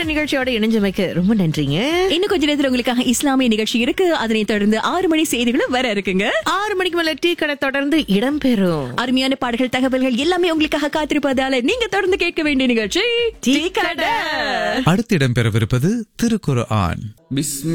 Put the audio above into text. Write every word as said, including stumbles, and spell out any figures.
நேர நிகழ்ச்சியோட இணைஞ்சமைக்கு ரொம்ப நன்றிங்க. இன்னும் கொஞ்ச நேரத்துல உங்களுக்காக இஸ்லாமிய நிகழ்ச்சி இருக்கு. அதனை தொடர்ந்து ஆறு மணி செய்திகளும் வர இருக்குங்க. ஆறு மணிக்கு மேல டீ கடை தொடர்ந்து இடம்பெறும். அருமையான பாடல்கள், தகவல்கள் எல்லாமே உங்களுக்காக காத்திருப்பதால நீங்க தொடர்ந்து கேட்க வேண்டிய நிகழ்ச்சி டீ கடை. அடுத்து இடம்பெறவிருப்பது திருக்குர்ஆன்.